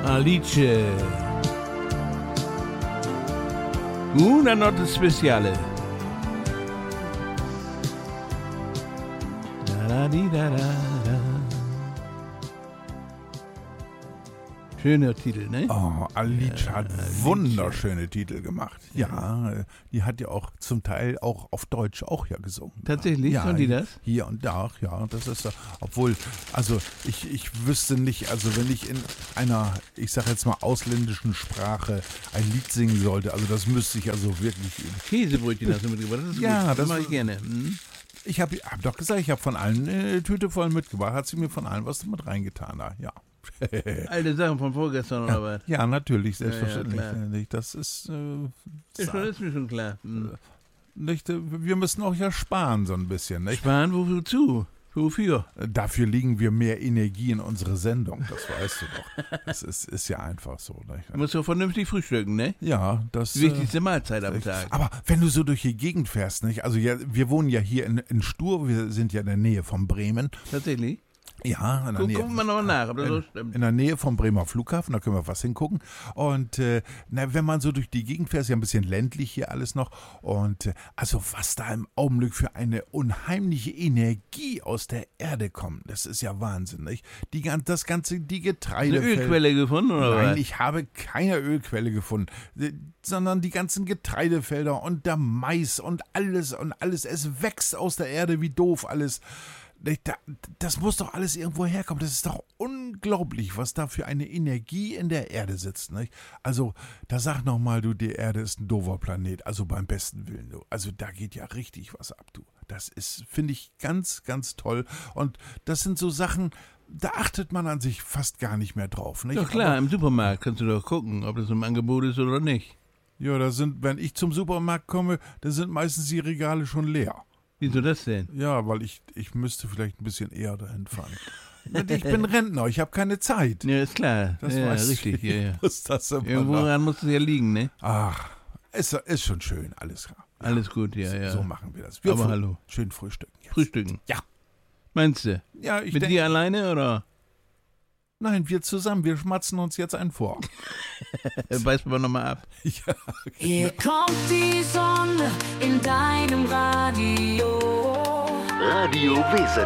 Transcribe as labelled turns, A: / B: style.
A: Alice. Una notte speciale. Da da di da da da. Schöner Titel, ne?
B: Oh, Alice hat wunderschöne Titel gemacht. Ja, die hat ja auch zum Teil auch auf Deutsch auch ja gesungen.
A: Tatsächlich,
B: ja,
A: können die das?
B: Hier und da, ja, das ist obwohl, also ich wüsste nicht, also wenn ich in einer, ich sag jetzt mal ausländischen Sprache ein Lied singen sollte, also das müsste ich also wirklich üben.
A: Käsebrötchen hast du mitgebracht, das ist
B: Ja,
A: gut.
B: das
A: mache ich gerne. Hm?
B: Ich hab doch gesagt, ich habe von allen eine Tüte voll mitgebracht, hat sie mir von allen was mit reingetan da, ja.
A: Alte Sachen von vorgestern oder was?
B: Ja, natürlich, selbstverständlich.
A: Ja,
B: das ist,
A: Ist mir schon klar. Hm.
B: nicht, wir müssen auch ja sparen so ein bisschen. Nicht?
A: Sparen, wozu? Wofür?
B: Dafür legen wir mehr Energie in unsere Sendung, das weißt du doch. Das ist ja einfach so. Nicht?
A: Du musst doch vernünftig frühstücken, ne?
B: Ja, das
A: Die wichtigste Mahlzeit am Tag.
B: Aber wenn du so durch die Gegend fährst, nicht? Also ja, wir wohnen ja hier in Stur, wir sind ja in der Nähe von Bremen.
A: Tatsächlich?
B: Ja, in der Nähe.
A: Gucken wir nochmal nach, ob das so stimmt.
B: In der Nähe vom Bremer Flughafen, da können wir was hingucken. Und wenn man so durch die Gegend fährt, ist ja ein bisschen ländlich hier alles noch. Und also was da im Augenblick für eine unheimliche Energie aus der Erde kommt, das ist ja Wahnsinn, nicht? Die Getreidefelder.
A: Eine Ölquelle gefunden, oder was?
B: Nein, ich habe keine Ölquelle gefunden, sondern die ganzen Getreidefelder und der Mais und alles. Es wächst aus der Erde wie doof alles. Das muss doch alles irgendwo herkommen. Das ist doch unglaublich, was da für eine Energie in der Erde sitzt. Nicht? Also, da sag nochmal, du, die Erde ist ein doofer Planet. Also beim besten Willen, du. Also da geht ja richtig was ab, du. Das ist, finde ich, ganz, ganz toll. Und das sind so Sachen, da achtet man an sich fast gar nicht mehr drauf. Nicht?
A: Doch klar, aber im Supermarkt kannst du doch gucken, ob das im Angebot ist oder nicht.
B: Ja, wenn ich zum Supermarkt komme, da sind meistens die Regale schon leer.
A: Wieso das denn?
B: Ja, weil ich müsste vielleicht ein bisschen eher dahin fahren. Ich bin Rentner, ich habe keine Zeit.
A: Ja, ist klar.
B: Das
A: ja,
B: weiß
A: richtig.
B: ich.
A: Ja.
B: Muss das immer
A: Irgendworan muss es ja liegen, ne?
B: Ach, ist schon schön, alles klar. Ja,
A: alles gut, ja, ja.
B: So machen wir das.
A: Aber hallo.
B: Schön frühstücken. Jetzt.
A: Frühstücken?
B: Ja.
A: Meinst du?
B: Ja, ich
A: Mit dir alleine, oder?
B: Nein, wir zusammen, wir schmatzen uns jetzt einen vor.
A: Beißen wir nochmal ab.
B: Ja,
C: Hier kommt die Sonne in deinem Radio.
D: Radio Weser.